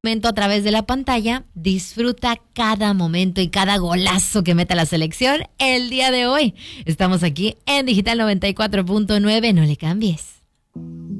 momento a través de la pantalla. Disfruta cada momento y cada golazo que meta la selección el día de hoy. Estamos aquí en Digital 94.9. No le cambies.